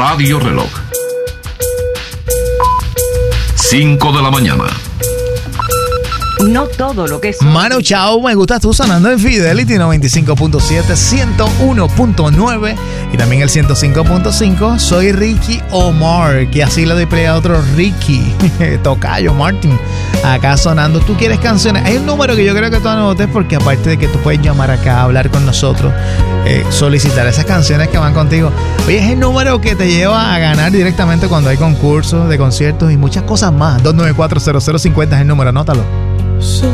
Radio Reloj. 5 de la mañana. No todo lo que es... Manu Chao, me gustas tú sonando en Fidelity 95.7, 101.9 y también el 105.5. Soy Ricky Omar, que así le doy play a otro Ricky, Tocayo Martin, acá sonando. ¿Tú quieres canciones? Hay un número que yo creo que tú anotes, porque aparte de que tú puedes llamar acá, hablar con nosotros, solicitar esas canciones que van contigo. Oye, es el número que te lleva a ganar directamente cuando hay concursos de conciertos y muchas cosas más. 294-0050 es el número, anótalo. So